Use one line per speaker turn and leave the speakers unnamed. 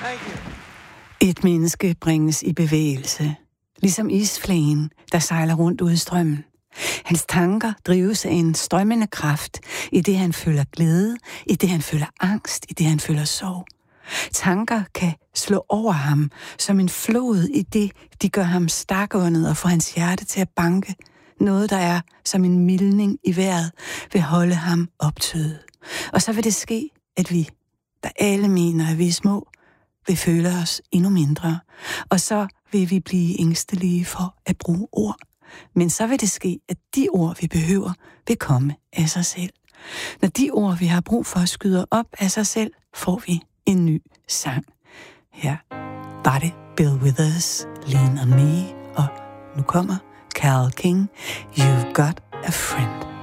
Et menneske bringes i bevægelse, ligesom isflagen, der sejler rundt ud i strømmen. Hans tanker drives af en strømmende kraft, i det han føler glæde, i det han føler angst, i det han føler sorg. Tanker kan slå over ham som en flod, i det de gør ham stakåndet og får hans hjerte til at banke. Noget, der er som en mildning i vejret, vil holde ham optøet. Og så vil det ske, at vi, der alle mener, at vi er små, vil føle os endnu mindre. Og så vil vi blive ængstelige for at bruge ord. Men så vil det ske, at de ord, vi behøver, vil komme af sig selv. Når de ord, vi har brug for, skyder op af sig selv, får vi en ny sang. Her var det Bill Withers, Lean on Me, og nu kommer Carole King, You've Got a Friend.